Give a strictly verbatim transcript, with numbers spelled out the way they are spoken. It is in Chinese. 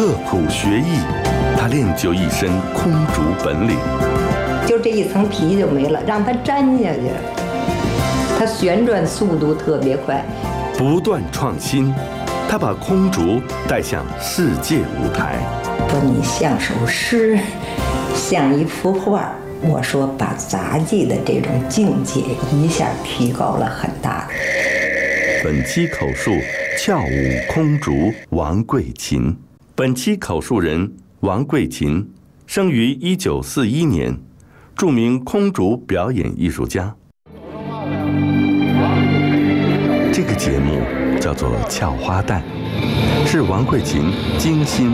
刻苦学艺，他练就一身空竹本领。 就这一层皮就没了，让它粘下去，它旋转速度特别快。 不断创新，他把空竹带向世界舞台。 说你像首诗，像一幅画。我说把杂技的这种境界一下提高了很大。 本期口述俏舞空竹王桂琴。本期口述人王桂琴，生于一九四一年，著名空竹表演艺术家。这个节目叫做《俏花旦》，是王桂琴精心